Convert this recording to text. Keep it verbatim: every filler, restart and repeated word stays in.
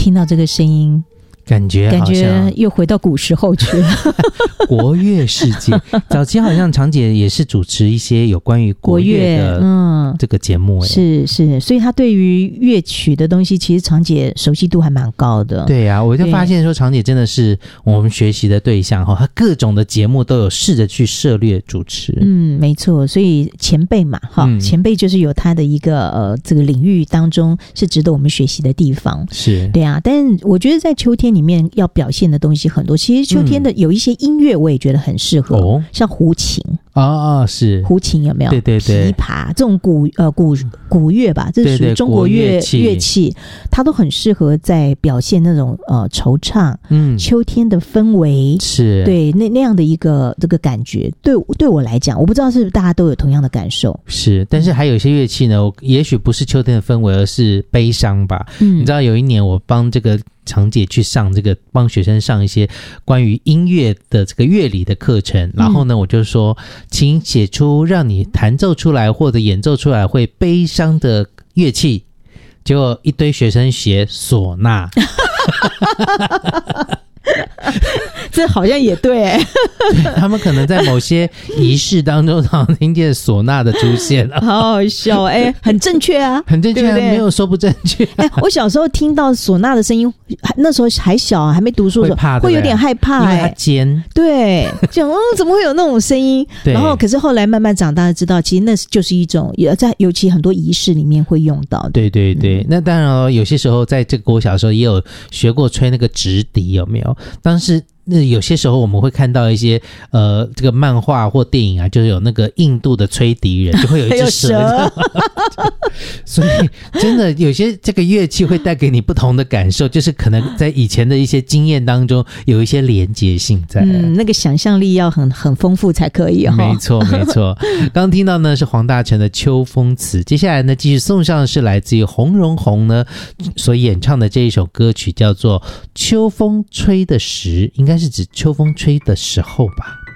听到这个声音， 感觉感觉又回到古时候去了。 国乐世界，早期好像常姐也是主持一些有关于国乐的嗯这个节目、欸， 是是，所以她对于乐曲的东西，其实常姐熟悉度还蛮高的。 对呀、啊，我就发现说常姐真的是我们学习的对象哈，她各种的节目都有试着去涉猎主持。 嗯，没错，所以前辈嘛哈、嗯，前辈就是有他的一个呃这个领域当中是值得我们学习的地方。 是对啊，但我觉得在秋天里面要表现的东西很多，其实秋天的有一些音乐我也觉得很适合，嗯、像胡琴啊啊、哦、是胡琴有没有？ 对对对， 琵琶这种古呃古古乐吧，这是属于中国乐乐器， 乐器它都很适合在表现那种呃惆怅，嗯，秋天的氛围， 是对那那样的一个这个感觉，对对我来讲，我不知道是不是大家都有同样的感受。 是，但是还有一些乐器呢，也许不是秋天的氛围，而是悲伤吧。嗯，你知道有一年我帮这个常姐去上这个帮学生上一些关于音乐的这个乐理的课程，然后呢、嗯、我就说请写出让你弹奏出来或者演奏出来会悲伤的乐器，结果一堆学生写唢呐。 这好像也对耶对，他们可能在某些仪式当中常听见唢呐的出现了， 好好笑哎，很正确啊， 很正确、啊，对对没有说不正确、啊。 哎，我小时候听到唢呐的声音，那时候还小、啊，还没读书的时候， 会怕， 会有点害怕、欸， 因为它尖。 对，就嗯，怎么会有那种声音？然后，可是后来慢慢长大，知道其实那就是一种，也在尤其很多仪式里面会用到的。 对对对，嗯、那当然哦，有些时候在这个我小时候也有学过吹那个直笛，有没有？当时。那有些时候我们会看到一些呃这个漫画或电影啊，就是有那个印度的吹笛人，就会有一只蛇， 蛇所以真的有些这个乐器会带给你不同的感受，就是可能在以前的一些经验当中有一些连结性在。 嗯，那个想象力要很很丰富才可以哦。 没错没错。刚听到呢是黄大成的《秋风词》，接下来呢继续送上的是来自于洪荣宏呢所演唱的这一首歌曲，叫做《秋风吹的时》，应该是指秋风吹的时候吧。